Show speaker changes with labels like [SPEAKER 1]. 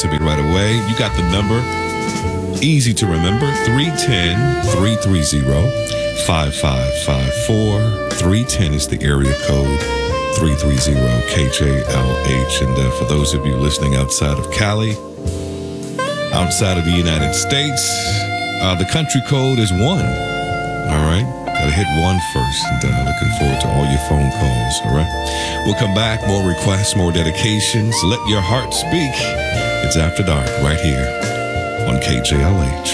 [SPEAKER 1] to me right away. You got the number. Easy to remember. 310-330-5554. 310 is the area code. 330-KJLH. And for those of you listening outside of Cali, outside of the United States, the country code is 1. All right? Gotta hit 1 first. And looking forward to all your phone calls. All right? We'll come back. More requests, more dedications. Let your heart speak. It's After Dark right here on KJLH.